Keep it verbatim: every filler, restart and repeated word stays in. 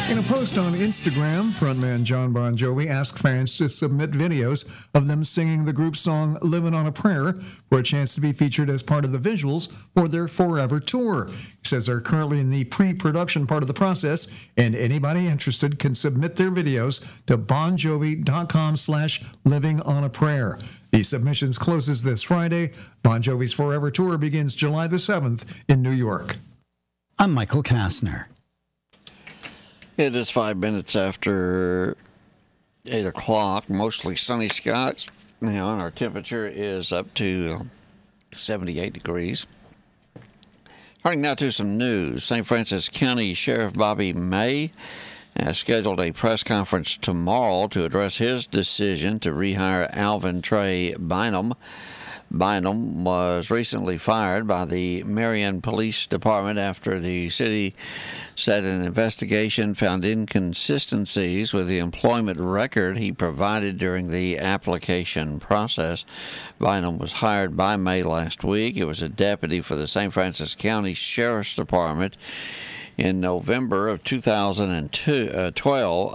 In a post on Instagram, frontman John Bon Jovi asked fans to submit videos of them singing the group's song Living on a Prayer for a chance to be featured as part of the visuals for their Forever tour. He says they're currently in the pre-production part of the process, and anybody interested can submit their videos to bonjovi.com slash living on a prayer. The submissions closes this Friday. Bon Jovi's Forever tour begins July the seventh in New York. I'm Michael Kastner. It is five minutes after eight o'clock, mostly sunny skies now, and our temperature is up to seventy-eight degrees. Turning now to some news. Saint Francis County Sheriff Bobby May has scheduled a press conference tomorrow to address his decision to rehire Alvin Trey Bynum. Bynum was recently fired by the Marion Police Department after the city said an investigation found inconsistencies with the employment record he provided during the application process. Bynum was hired by May last week. It was a deputy for the Saint Francis County Sheriff's Department in November of two thousand twelve.